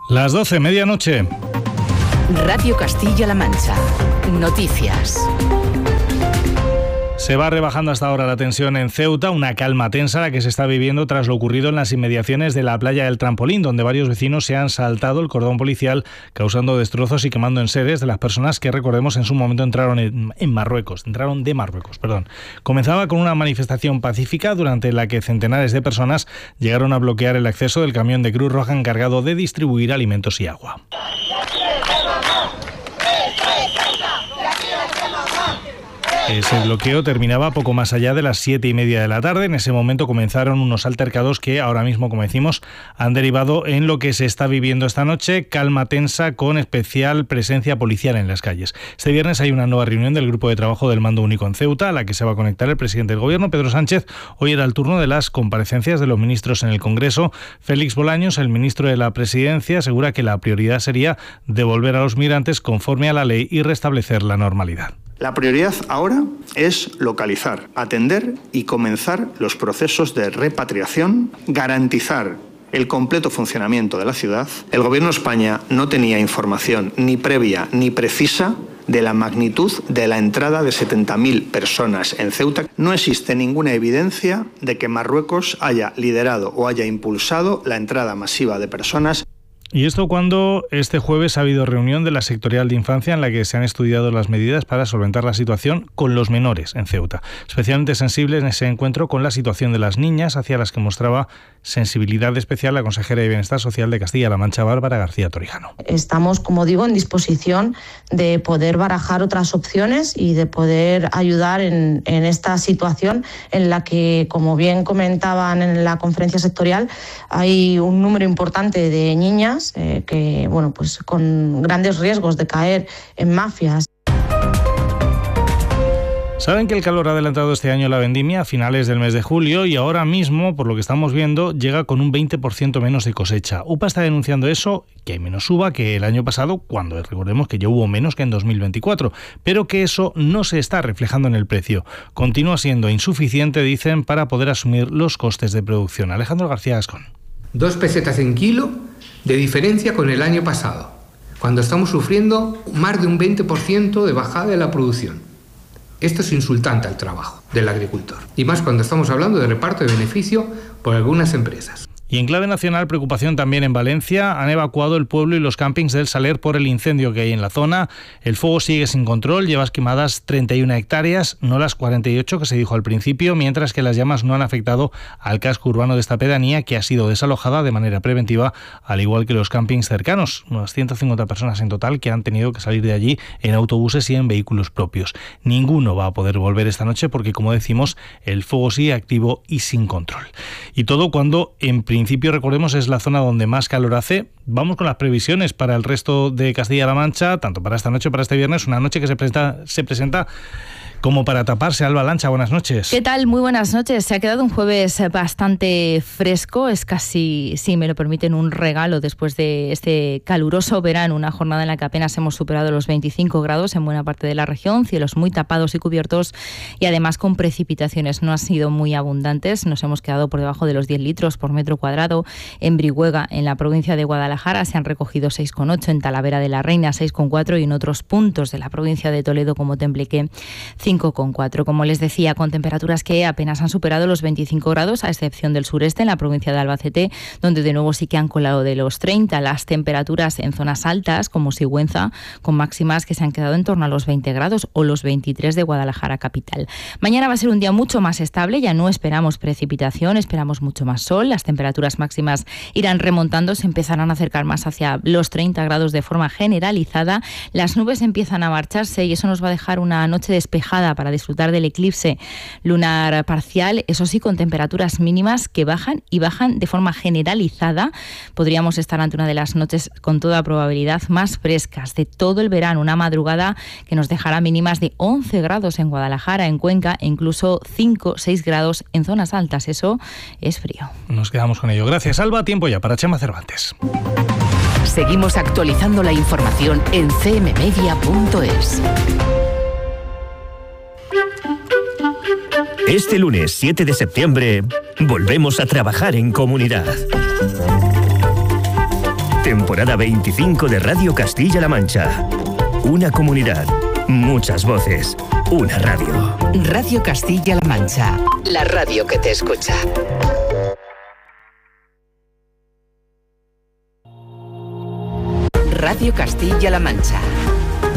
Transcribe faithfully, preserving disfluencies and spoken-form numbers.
Las doce, medianoche. Radio Castilla-La Mancha. Noticias. Se va rebajando hasta ahora la tensión en Ceuta, una calma tensa la que se está viviendo tras lo ocurrido en las inmediaciones de la playa del Trampolín, donde varios vecinos se han saltado el cordón policial, causando destrozos y quemando enseres de las personas que, recordemos, en su momento entraron en, en Marruecos, entraron de Marruecos, perdón. Comenzaba con una manifestación pacífica durante la que centenares de personas llegaron a bloquear el acceso del camión de Cruz Roja encargado de distribuir alimentos y agua. Ese bloqueo terminaba poco más allá de las siete y media de la tarde. En ese momento comenzaron unos altercados que ahora mismo, como decimos, han derivado en lo que se está viviendo esta noche, calma tensa con especial presencia policial en las calles. Este viernes hay una nueva reunión del Grupo de Trabajo del Mando Único en Ceuta, a la que se va a conectar el presidente del Gobierno, Pedro Sánchez. Hoy era el turno de las comparecencias de los ministros en el Congreso. Félix Bolaños, el ministro de la Presidencia, asegura que la prioridad sería devolver a los migrantes conforme a la ley y restablecer la normalidad. La prioridad ahora es localizar, atender y comenzar los procesos de repatriación, garantizar el completo funcionamiento de la ciudad. El Gobierno de España no tenía información ni previa ni precisa de la magnitud de la entrada de setenta mil personas en Ceuta. No existe ninguna evidencia de que Marruecos haya liderado o haya impulsado la entrada masiva de personas. Y esto cuando este jueves ha habido reunión de la sectorial de infancia en la que se han estudiado las medidas para solventar la situación con los menores en Ceuta. Especialmente sensible en ese encuentro con la situación de las niñas, hacia las que mostraba sensibilidad especial la consejera de Bienestar Social de Castilla-La Mancha, Bárbara García Torijano. Estamos, como digo, en disposición de poder barajar otras opciones y de poder ayudar en, en esta situación en la que, como bien comentaban en la conferencia sectorial, hay un número importante de niñas Eh, que, bueno, pues con grandes riesgos de caer en mafias. Saben que el calor ha adelantado este año la vendimia a finales del mes de julio y ahora mismo, por lo que estamos viendo, llega con un veinte por ciento menos de cosecha. UPA está denunciando eso, que hay menos uva que el año pasado, cuando recordemos que ya hubo menos que en dos mil veinticuatro, pero que eso no se está reflejando en el precio. Continúa siendo insuficiente, dicen, para poder asumir los costes de producción. Alejandro García Gascón. Dos pesetas en kilo de diferencia con el año pasado, cuando estamos sufriendo más de un veinte por ciento de bajada de la producción. Esto es insultante al trabajo del agricultor, y más cuando estamos hablando de reparto de beneficio por algunas empresas. Y en clave nacional, preocupación también en Valencia. Han evacuado el pueblo y los campings del Saler por el incendio que hay en la zona. El fuego sigue sin control, lleva quemadas treinta y una hectáreas, no las cuarenta y ocho que se dijo al principio, mientras que las llamas no han afectado al casco urbano de esta pedanía, que ha sido desalojada de manera preventiva, al igual que los campings cercanos. Unas ciento cincuenta personas en total que han tenido que salir de allí en autobuses y en vehículos propios. Ninguno va a poder volver esta noche porque, como decimos, el fuego sigue activo y sin control. Y todo cuando, en principio, En principio, recordemos, es la zona donde más calor hace. Vamos con las previsiones para el resto de Castilla-La Mancha, tanto para esta noche como para este viernes, una noche que se presenta, se presenta como para taparse. Alba Lancha, buenas noches. ¿Qué tal? Muy buenas noches. Se ha quedado un jueves bastante fresco, es casi, si me lo permiten, un regalo después de este caluroso verano, una jornada en la que apenas hemos superado los veinticinco grados en buena parte de la región, cielos muy tapados y cubiertos y además con precipitaciones. No han sido muy abundantes, nos hemos quedado por debajo de los diez litros por metro cuadrado. En Brihuega, en la provincia de Guadalajara, se han recogido seis coma ocho, en Talavera de la Reina seis coma cuatro y en otros puntos de la provincia de Toledo como Tembleque cinco coma cuatro. Como les decía, con temperaturas que apenas han superado los veinticinco grados, a excepción del sureste, en la provincia de Albacete, donde de nuevo sí que han colado de los treinta. Las temperaturas en zonas altas, como Sigüenza, con máximas que se han quedado en torno a los veinte grados, o los veintitrés de Guadalajara capital. Mañana va a ser un día mucho más estable, ya no esperamos precipitación, esperamos mucho más sol. Las temperaturas máximas irán remontando, se empezarán a acercar más hacia los treinta grados de forma generalizada. Las nubes empiezan a marcharse y eso nos va a dejar una noche despejada para disfrutar del eclipse lunar parcial, eso sí, con temperaturas mínimas que bajan y bajan de forma generalizada. Podríamos estar ante una de las noches con toda probabilidad más frescas de todo el verano, una madrugada que nos dejará mínimas de once grados en Guadalajara, en Cuenca, e incluso cinco, seis grados en zonas altas. Eso es frío. Nos quedamos con ello. Gracias, Alba. Tiempo ya para Chema Cervantes. Seguimos actualizando la información en c m media punto es. Este lunes siete de septiembre volvemos a trabajar en comunidad. Temporada veinticinco de Radio Castilla-La Mancha. Una comunidad, muchas voces, una radio. Radio Castilla-La Mancha, la radio que te escucha. Radio Castilla-La Mancha.